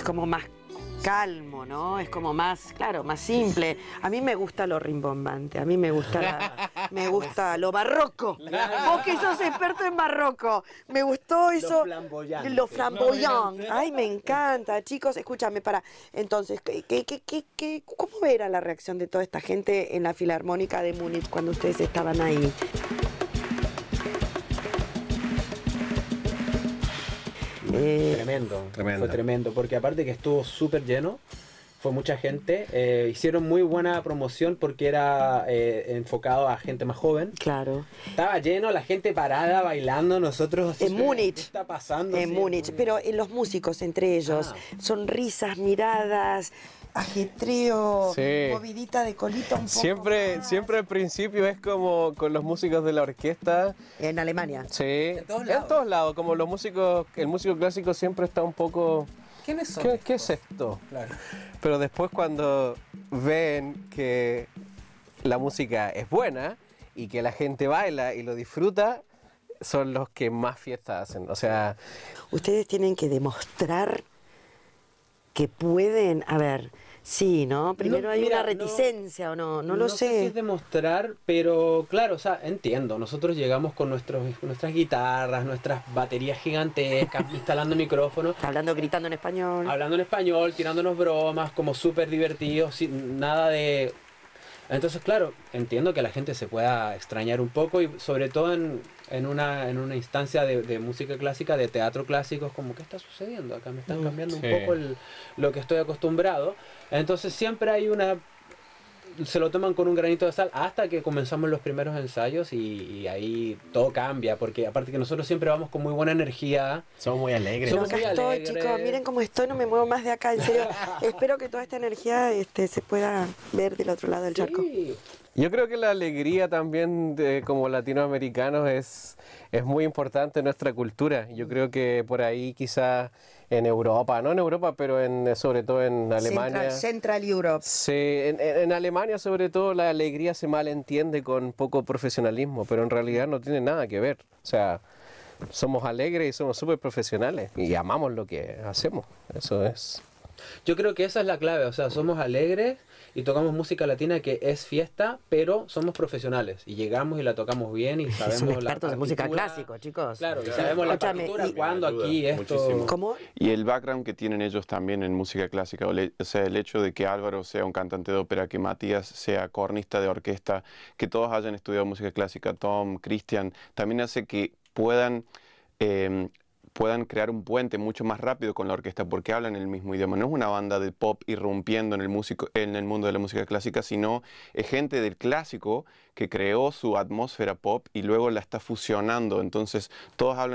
como más calmo, ¿no? Es como más, claro, más simple. A mí me gusta lo rimbombante, a mí me gusta lo barroco. Vos que sos experto en barroco, me gustó eso. Lo flamboyant. Ay, me encanta, chicos. Escúchame, entonces, ¿cómo era la reacción de toda esta gente en la Filarmónica de Múnich cuando ustedes estaban ahí? Tremendo, fue tremendo, porque aparte que estuvo súper lleno, fue mucha gente, hicieron muy buena promoción porque era enfocado a gente más joven. Claro. Estaba lleno, la gente parada, bailando, nosotros... En Múnich. ¿Qué está pasando? En Múnich, pero en los músicos entre ellos, sonrisas, miradas, ajetreo, sí, movidita de colita un poco siempre al principio es como con los músicos de la orquesta. En Alemania. Sí, en todos lados, como el músico clásico siempre está un poco... ¿Quiénes son? ¿Qué es esto? Claro. Pero después cuando ven que la música es buena y que la gente baila y lo disfruta, son los que más fiestas hacen. O sea... Ustedes tienen que demostrar que pueden, a ver, sí, ¿no? Primero hay una reticencia o no lo sé. No sé si es demostrar, pero claro, o sea, entiendo. Nosotros llegamos con nuestras guitarras, nuestras baterías gigantescas, instalando micrófonos. Gritando en español. Hablando en español, tirándonos bromas, como súper divertidos, nada de... Entonces, claro, entiendo que la gente se pueda extrañar un poco y sobre todo en una instancia de música clásica, de teatro clásico, es como, ¿qué está sucediendo acá? Me están cambiando un poco lo que estoy acostumbrado. Entonces siempre hay se lo toman con un granito de sal hasta que comenzamos los primeros ensayos y ahí todo cambia, porque aparte que nosotros siempre vamos con muy buena energía. Somos muy alegres. Acá estoy, chicos, miren cómo estoy, no me muevo más de acá, en serio. Espero que toda esta energía se pueda ver del otro lado del charco. Yo creo que la alegría también como latinoamericanos es muy importante en nuestra cultura. Yo creo que por ahí quizás en Europa, no en Europa, pero sobre todo en Alemania. Central Europe. Sí, en Alemania sobre todo la alegría se malentiende con poco profesionalismo, pero en realidad no tiene nada que ver. O sea, somos alegres y somos súper profesionales y amamos lo que hacemos. Eso es. Yo creo que esa es la clave, o sea, somos alegres y tocamos música latina que es fiesta, pero somos profesionales y llegamos y la tocamos bien y sabemos son la expertos de música clásico, chicos. Claro, y sabemos la partitura, cuando aquí esto... ¿Cómo? Y el background que tienen ellos también en música clásica, o sea, el hecho de que Álvaro sea un cantante de ópera, que Matías sea cornista de orquesta, que todos hayan estudiado música clásica, Tom, Cristian, también hace que puedan crear un puente mucho más rápido con la orquesta porque hablan el mismo idioma. No es una banda de pop irrumpiendo en el mundo de la música clásica, sino es gente del clásico que creó su atmósfera pop y luego la está fusionando. Entonces todos hablan